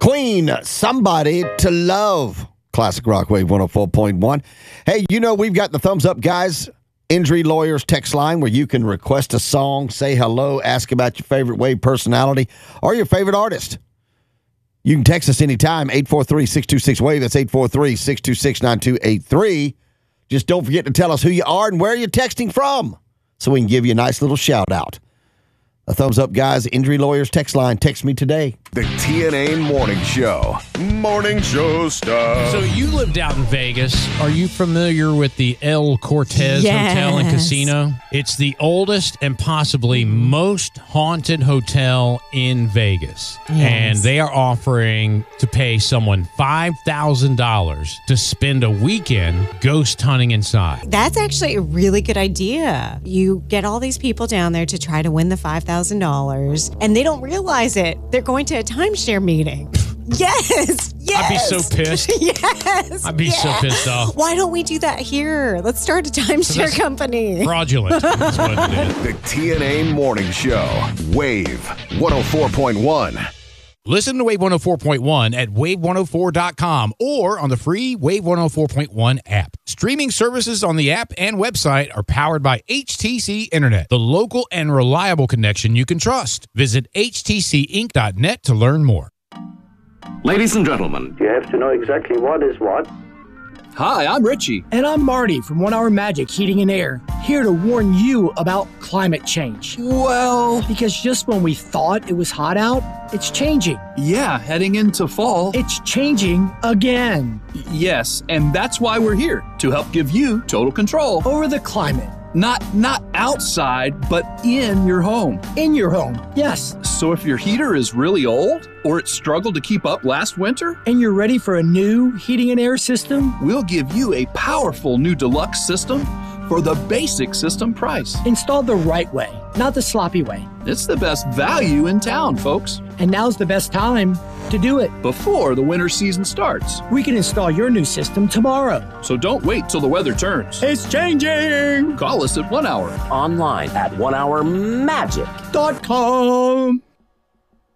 Queen, Somebody to Love. Classic Rock Wave 104.1. Hey, we've got the Thumbs Up Guys Injury Lawyers text line where you can request a song, say hello, ask about your favorite Wave personality or your favorite artist. You can text us anytime, 843-626-WAVE. That's 843-626-9283. Just don't forget to tell us who you are and where you're texting from so we can give you a nice little shout-out. A Thumbs Up Guys Injury Lawyers text line. Text me today. The TNA Morning Show. Morning Show stuff. So you lived out in Vegas. Are you familiar with the El Cortez Hotel and Casino? It's the oldest and possibly most haunted hotel in Vegas. Yes. And they are offering to pay someone $5,000 to spend a weekend ghost hunting inside. That's actually a really good idea. You get all these people down there to try to win the $5,000, and they don't realize it. They're going to a timeshare meeting. Yes. I'd be so pissed. Yes. I'd be so pissed off. Why don't we do that here? Let's start a timeshare company. Fraudulent. That's what it is. The TNA Morning Show. Wave 104.1. Listen to Wave 104.1 at wave104.com or on the free Wave 104.1 app. Streaming services on the app and website are powered by HTC Internet, the local and reliable connection you can trust. Visit htcinc.net to learn more. Ladies and gentlemen, You have to know exactly what is what. hi, I'm Richie. And I'm Marty from 1 Hour Magic Heating and Air, here to warn you about climate change. Well, Because just when we thought it was hot out, it's changing. yeah, heading into fall. It's changing again. Yes, and that's why we're here, to help give you total control. Over the climate. Not outside, but in your home. In your home. Yes. So if your heater is really old, or it struggled to keep up last winter, And you're ready for a new heating and air system? we'll give you a powerful new deluxe system for the basic system price. Installed the right way, not the sloppy way. It's the best value in town, folks. And now's the best time to do it. Before the winter season starts. We can install your new system tomorrow. So don't wait till the weather turns. It's changing. Call us at 1 hour. Online at onehourmagic. .com.